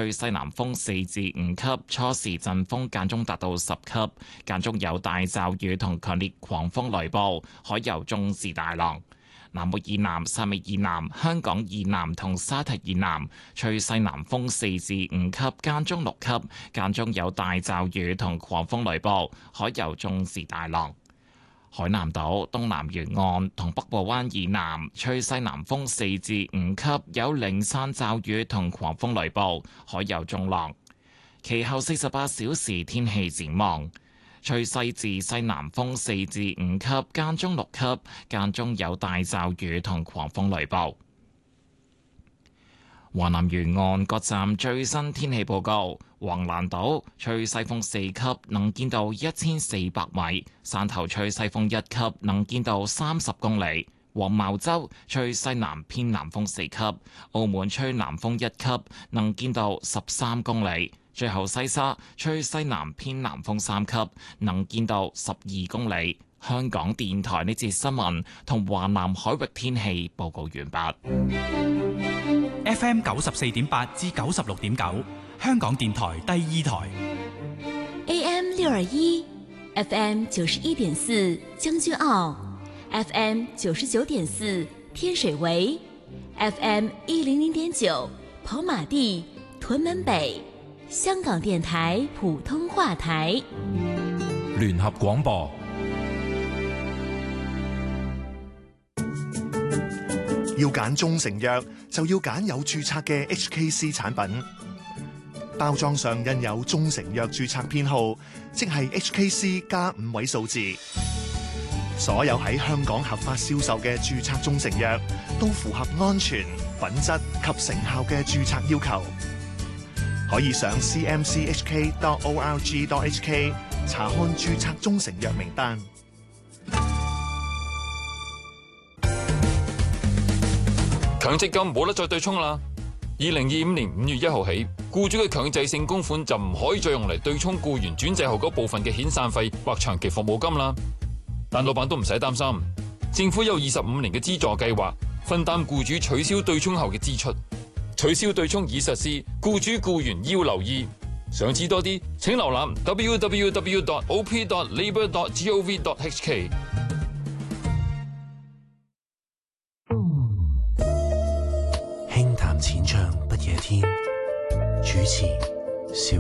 吹西南風4至5級，初時陣風間中達到10級，間中有大驟雨同強烈狂風雷暴，海有中至大浪。南澳以南、汕尾以南、香港以南同沙堤以南吹西南風4至5級，間中6級，間中有大驟雨同狂風雷暴，海有中至大浪。海南島東南沿岸同北部灣以南吹西南風4至5級，有零散驟雨同狂風雷暴，海有中浪。其後48小時天氣展望。吹西至西南風4至5級，間中6級，間中有大驟雨同狂風雷暴。華南沿岸各站最新天氣報告：橫瀾島吹西風4級，能見度1400米；汕頭吹西風1級，能見度30公里；黃茅洲吹西南偏南風4級；澳門吹南風1級，能見度13公里。最後西沙吹西南偏南風3級，能見度12公里。香港電台呢節新聞同華南海域天氣報告完畢。 FM 94.8至96.9，香港電台第2台。 AM 621 FM 91.4將軍澳 FM 99.4天水圍 FM 100.9跑馬地屯門北。香港電台普通話台， 聯合廣播。 要揀中成藥，就要揀有註冊嘅 HKC 產品。包裝上印有中成藥註冊編號，即係 HKC 加5位數字。所有喺香港合法銷售嘅註冊中成藥，都符合安全、品質及成效嘅註冊要求。可以上 cmchk.org.hk 查看註冊中成藥名單。 強積金冇得再對沖啦！2025年5月1號起，僱主嘅強制性供款就唔可以再用嚟對沖僱員轉制後嗰部分嘅遣散費或長期服務金啦。但老闆都唔使擔心，政府有25年嘅資助計劃，分擔僱主取消對沖後嘅支出。取消對沖已實施，僱主僱員要留意。想知多啲，請瀏覽 www.op.labor.gov.hk。